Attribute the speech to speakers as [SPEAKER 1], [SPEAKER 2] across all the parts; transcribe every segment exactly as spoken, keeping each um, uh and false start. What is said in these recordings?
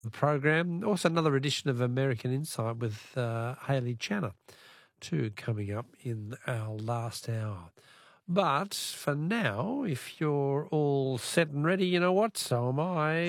[SPEAKER 1] the program. Also another edition of American Insight with uh, Hayley Channer, too, coming up in our last hour. But for now, if you're all set and ready, you know what? So am I.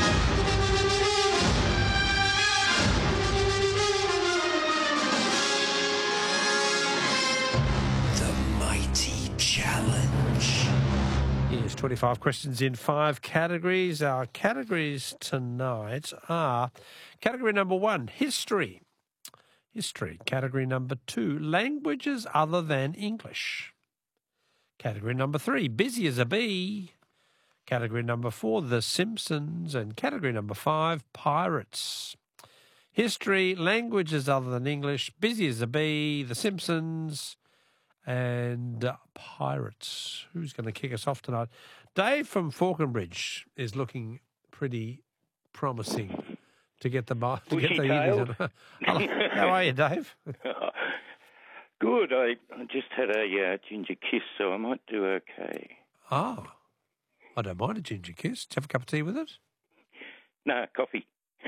[SPEAKER 2] The Mighty Challenge.
[SPEAKER 1] Yes, twenty-five questions in five categories. Our categories tonight are category number one, history. History. Category number two, languages other than English. Category number three, busy as a bee. Category number four, The Simpsons. And category number five, pirates. History, languages other than English, busy as a bee, The Simpsons, and uh, pirates. Who's going to kick us off tonight? Dave from Falconbridge is looking pretty promising to get the to get the
[SPEAKER 3] Bushy-tailed.
[SPEAKER 1] Hello. How are you, Dave?
[SPEAKER 3] Good. I, I just had a uh, ginger kiss, so I might do okay.
[SPEAKER 1] Oh, I don't mind a ginger kiss. Do you have a cup of tea with it?
[SPEAKER 3] No, coffee.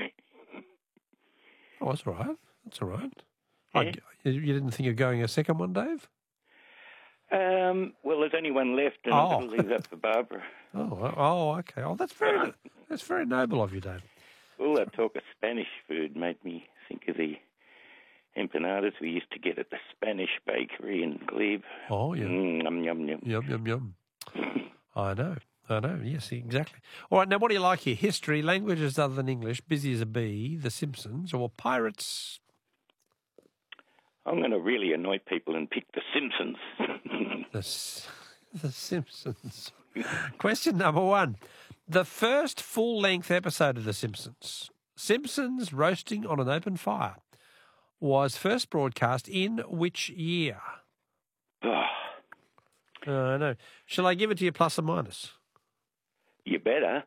[SPEAKER 1] Oh, that's all right. That's all right.
[SPEAKER 3] Yeah.
[SPEAKER 1] I, you didn't think of going a second one, Dave?
[SPEAKER 3] Um, well, there's only one left, and
[SPEAKER 1] Oh.
[SPEAKER 3] I'm going to leave that for Barbara.
[SPEAKER 1] Oh, oh, okay. Oh, that's very that's very noble of you, Dave.
[SPEAKER 3] All that talk of Spanish food made me think of the empanadas we used to get at the Spanish bakery in Glebe.
[SPEAKER 1] Oh, yeah.
[SPEAKER 3] Mm, yum, yum, yum.
[SPEAKER 1] Yum, yum, yum. I know. I know. Yes, exactly. All right. Now, what do you like here? History, languages other than English, busy as a bee, The Simpsons, or pirates?
[SPEAKER 3] I'm going to really annoy people and pick The Simpsons.
[SPEAKER 1] The, S- the Simpsons. Question number one. The first full-length episode of The Simpsons, Simpsons Roasting on an Open Fire, was first broadcast in which year?
[SPEAKER 3] Oh,
[SPEAKER 1] Uh, I know. Shall I give it to you plus or minus?
[SPEAKER 3] you better.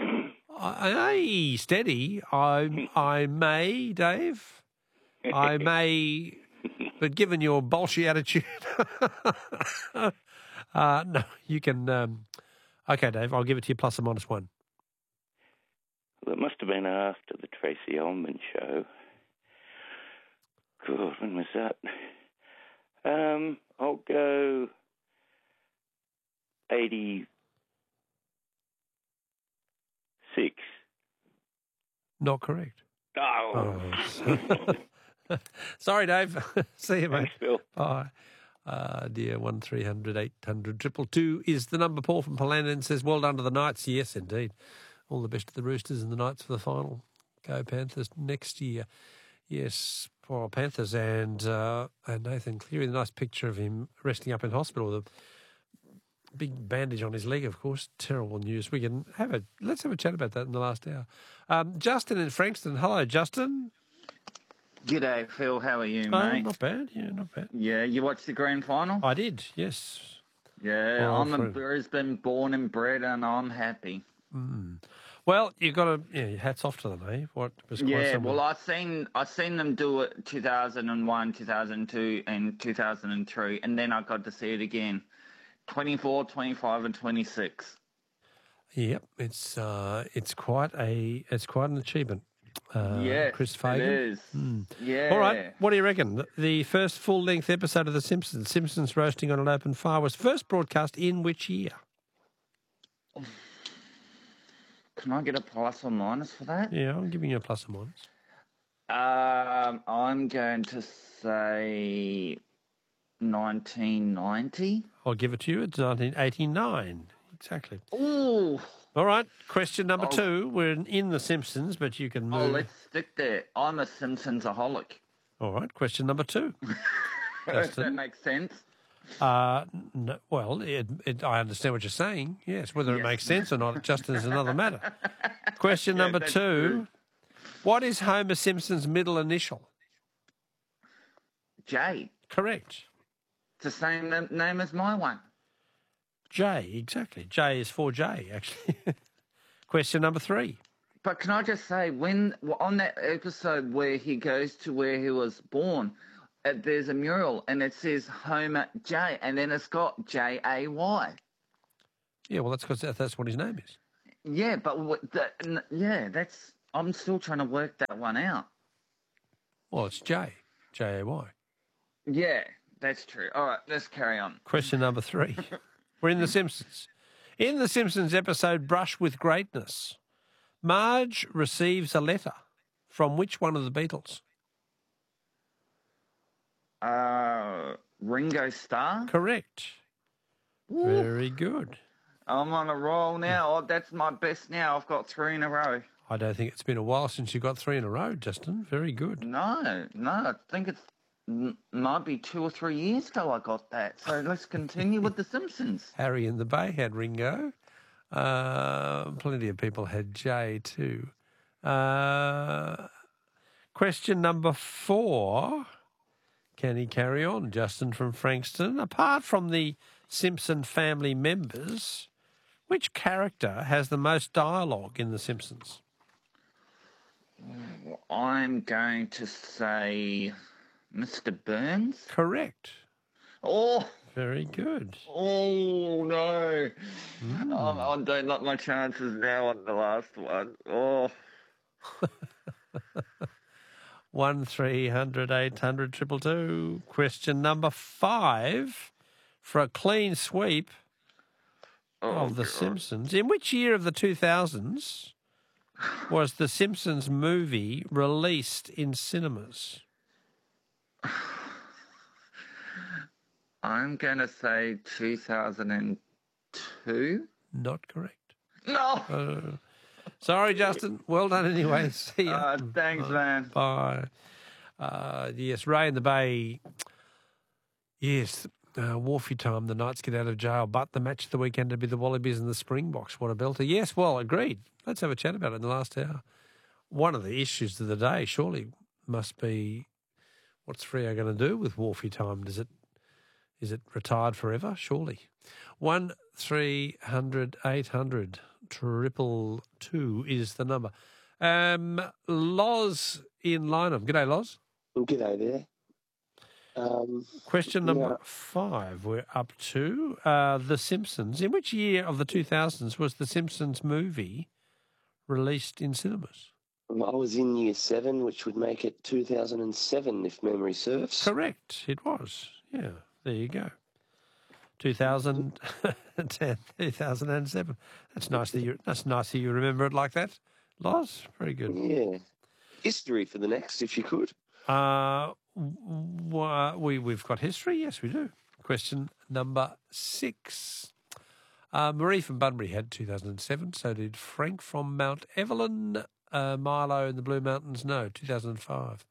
[SPEAKER 1] I, steady. I I may, Dave. I may, but given your bolshy attitude, uh, no, you can. Um, okay, Dave. I'll give it to you plus or minus one.
[SPEAKER 3] Well, it must have been after the Tracy Ullman show. God, when was that? Um, I'll go eighty-six.
[SPEAKER 1] Not correct.
[SPEAKER 3] Oh.
[SPEAKER 1] Oh. Sorry, Dave. See you, mate.
[SPEAKER 3] Thanks, Phil.
[SPEAKER 1] Bye. Uh, dear, one three hundred eight hundred triple two is the number. Paul from Palandon says, well done to the Knights. Yes, indeed. All the best to the Roosters and the Knights for the final. Go Panthers next year. Yes, poor Panthers. And uh, and Nathan Cleary, the nice picture of him resting up in hospital with a big bandage on his leg, of course. Terrible news. We can have a, let's have a chat about that in the last hour. Um, Justin in Frankston. Hello, Justin.
[SPEAKER 4] G'day, Phil. How are you,
[SPEAKER 1] Oh,
[SPEAKER 4] mate?
[SPEAKER 1] not bad. Yeah, not bad.
[SPEAKER 4] Yeah, you watched the grand final?
[SPEAKER 1] I did, yes.
[SPEAKER 4] Yeah,
[SPEAKER 1] Oh,
[SPEAKER 4] I'm a
[SPEAKER 1] for-
[SPEAKER 4] Brisbane born and bred, and I'm happy.
[SPEAKER 1] Mm. Well, you've got to, yeah, hats off to them, eh? What was quite
[SPEAKER 4] Yeah,
[SPEAKER 1] some-
[SPEAKER 4] well, I seen I seen them do it two thousand one, two thousand two, and two thousand three, and then I got to see it again, twenty-four, twenty-five, and twenty-six.
[SPEAKER 1] Yep, it's uh, it's quite a it's quite an achievement. Uh,
[SPEAKER 4] yes,
[SPEAKER 1] Chris
[SPEAKER 4] it
[SPEAKER 1] Fagan.
[SPEAKER 4] is.
[SPEAKER 1] Mm.
[SPEAKER 4] Yeah.
[SPEAKER 1] All right, what do you reckon? The- The first full-length episode of The Simpsons, Simpsons Roasting on an Open Fire, was first broadcast in which year?
[SPEAKER 4] Can I get a plus or minus for that?
[SPEAKER 1] Yeah, I'm giving you a plus or minus.
[SPEAKER 4] Um, I'm going to say nineteen ninety.
[SPEAKER 1] I'll give it to you. It's nineteen eighty-nine. Exactly.
[SPEAKER 4] Ooh.
[SPEAKER 1] All right, question number
[SPEAKER 4] Oh.
[SPEAKER 1] two. We're in The Simpsons, but you can
[SPEAKER 4] Oh,
[SPEAKER 1] move.
[SPEAKER 4] let's stick there. I'm a Simpsons-aholic.
[SPEAKER 1] All right, question number two.
[SPEAKER 4] Does
[SPEAKER 1] Justin?
[SPEAKER 4] that make sense?
[SPEAKER 1] Uh, no, well, it, it, I understand what you're saying. Yes, whether it
[SPEAKER 4] Yes.
[SPEAKER 1] makes sense or not, just is another matter. Question number
[SPEAKER 4] that's
[SPEAKER 1] two.
[SPEAKER 4] true.
[SPEAKER 1] What is Homer Simpson's middle initial?
[SPEAKER 4] J.
[SPEAKER 1] Correct.
[SPEAKER 4] It's the same na- name as my one.
[SPEAKER 1] J, exactly. J is for J, actually. Question number three.
[SPEAKER 4] But can I just say, when on that episode where he goes to where he was born, uh, there's a mural and it says Homer J, and then it's got J A Y.
[SPEAKER 1] Yeah, well, that's because that's what his name is.
[SPEAKER 4] Yeah, but what the, n- yeah, that's I'm still trying to work that one out.
[SPEAKER 1] Well, it's J. J A Y.
[SPEAKER 4] Yeah, that's true. All right, let's carry on.
[SPEAKER 1] Question number three. We're in The Simpsons. In The Simpsons episode Brush with Greatness, Marge receives a letter from which one of the Beatles?
[SPEAKER 4] Uh, Ringo Starr?
[SPEAKER 1] Correct.
[SPEAKER 4] Ooh.
[SPEAKER 1] Very good.
[SPEAKER 4] I'm on a roll now. Oh, that's my best now. I've got three in a row.
[SPEAKER 1] I don't think it's been a while since you got three in a row, Justin. Very good.
[SPEAKER 4] No, no, I think it's m- might be two or three years ago I got that. So let's continue with The Simpsons.
[SPEAKER 1] Harry in the Bay had Ringo. Uh, plenty of people had Jay too. Uh, question number four. Can he carry on? Justin from Frankston. Apart from the Simpson family members, which character has the most dialogue in The Simpsons?
[SPEAKER 4] I'm going to say Mister Burns.
[SPEAKER 1] Correct.
[SPEAKER 4] Oh,
[SPEAKER 1] Very good.
[SPEAKER 4] oh no.
[SPEAKER 1] Mm.
[SPEAKER 4] I, I don't like my chances now on the last one. Oh.
[SPEAKER 1] One three hundred eight hundred triple two. Question number five for a clean sweep
[SPEAKER 4] Oh,
[SPEAKER 1] of The
[SPEAKER 4] God.
[SPEAKER 1] Simpsons. In which year of the two thousands was The Simpsons movie released in cinemas?
[SPEAKER 4] I'm going to say two thousand two.
[SPEAKER 1] Not correct.
[SPEAKER 4] No.
[SPEAKER 1] Uh, sorry, Justin. Well done anyway. See ya.
[SPEAKER 4] Uh, thanks, man.
[SPEAKER 1] Bye. Uh, yes, Ray in the Bay. Yes, uh, Wharfie time. The Knights get out of jail, but the match of the weekend to be the Wallabies and the Springboks. What a belter. Yes, well, agreed. Let's have a chat about it in the last hour. One of the issues of the day surely must be what's Freo going to do with Wharfie time? Does it is it retired forever? Surely. One three hundred eight hundred triple two is the number. Um, Loz in Lynham. G'day, Loz.
[SPEAKER 5] Well, g'day there. Um,
[SPEAKER 1] Question number
[SPEAKER 5] yeah.
[SPEAKER 1] five. We're up to uh, The Simpsons. In which year of the two thousands was The Simpsons movie released in cinemas?
[SPEAKER 5] I was in year seven, which would make it two thousand seven, if memory serves.
[SPEAKER 1] Correct. It was. Yeah. There you go. two thousand ten, two thousand seven. That's nice that you. That's nice that you remember it like that, Loz. Very good.
[SPEAKER 5] Yeah. History for the next, if you could.
[SPEAKER 1] Uh, w- we we've got history. Yes, we do. Question number six. Uh, Marie from Bunbury had two thousand seven. So did Frank from Mount Evelyn. Uh, Milo in the Blue Mountains. No, two thousand five.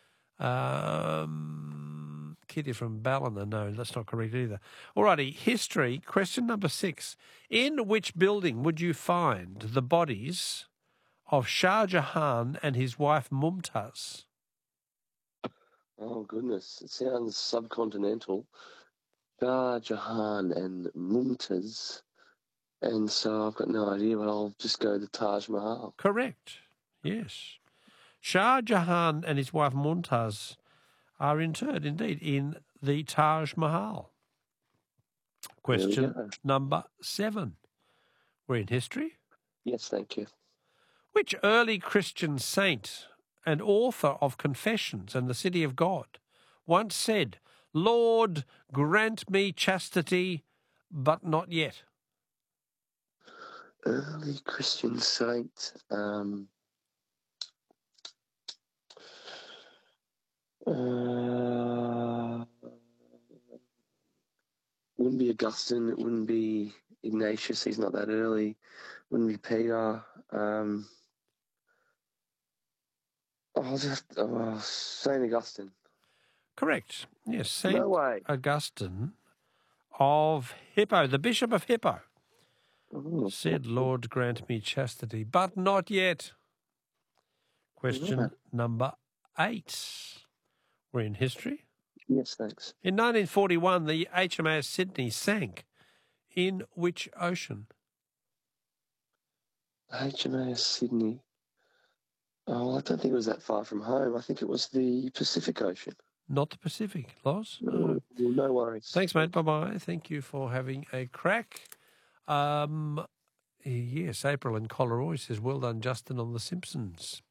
[SPEAKER 1] Um, Kitty from Ballina. No, that's not correct either. Alrighty, history. Question number six. In which building would you find the bodies of Shah Jahan and his wife Mumtaz?
[SPEAKER 5] Oh, goodness. It sounds subcontinental. Shah Jahan and Mumtaz. And so I've got no idea, but I'll just go the Taj Mahal.
[SPEAKER 1] Correct. Yes. Shah Jahan and his wife Mumtaz are interred, indeed, in the Taj Mahal. Question
[SPEAKER 5] go.
[SPEAKER 1] number seven. We're in history.
[SPEAKER 5] Yes, thank you.
[SPEAKER 1] Which early Christian saint and author of Confessions and the City of God once said, "Lord, grant me chastity, but not yet"?
[SPEAKER 5] Early Christian saint. Um, uh, wouldn't be Augustine. It wouldn't be Ignatius. He's not that early. Wouldn't be Peter. Um, I'll just oh, Saint Augustine.
[SPEAKER 1] Correct. Yes, Saint
[SPEAKER 5] No way.
[SPEAKER 1] Augustine of Hippo, the Bishop of Hippo,
[SPEAKER 5] Oh,
[SPEAKER 1] said, "Lord, grant me chastity, but not yet." Question
[SPEAKER 5] Yeah.
[SPEAKER 1] number eight. We're in history.
[SPEAKER 5] yes, thanks.
[SPEAKER 1] In nineteen forty-one, the H M A S Sydney sank. In which ocean?
[SPEAKER 5] H M A S Sydney. Oh, I don't think it was that far from home. I think it was the Pacific Ocean.
[SPEAKER 1] Not the Pacific, Loz. No.
[SPEAKER 5] Oh, well, no worries.
[SPEAKER 1] Thanks, mate. Bye-bye. Thank you for having a crack. Um, Yes, April in Collaroy says, well done, Justin, on The Simpsons.